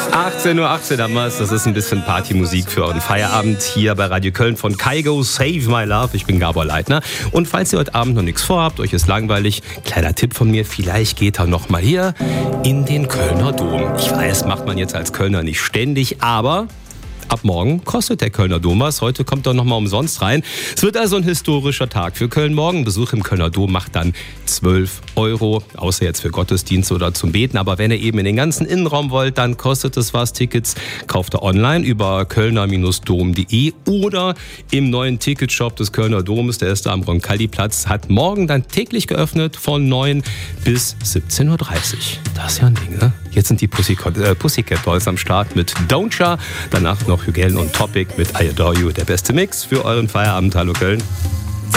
18:18 Uhr haben wir es. Das ist ein bisschen Partymusik für euren Feierabend hier bei Radio Köln von Kygo Save My Love. Ich bin Gabor Leitner. Und falls ihr heute Abend noch nichts vorhabt, euch ist langweilig, kleiner Tipp von mir, vielleicht geht er noch mal hier in den Kölner Dom. Ich weiß, macht man jetzt als Kölner nicht ständig, aber ab morgen kostet der Kölner Dom was. Heute kommt er nochmal umsonst rein. Es wird also ein historischer Tag für Köln morgen. Besuch im Kölner Dom macht dann 12 €, außer jetzt für Gottesdienste oder zum Beten. Aber wenn ihr eben in den ganzen Innenraum wollt, dann kostet es was. Tickets kauft ihr online über kölner-dom.de oder im neuen Ticketshop des Kölner Doms. Der ist da am Roncalli-Platz. Hat morgen dann täglich geöffnet von 9 bis 17:30 Uhr. Das ist ja ein Ding, ne? Jetzt sind die Pussycat Dolls am Start mit Don't Ya. Danach noch Hügel und Topic mit I Adore You. Der beste Mix für euren Feierabend. Hallo Köln.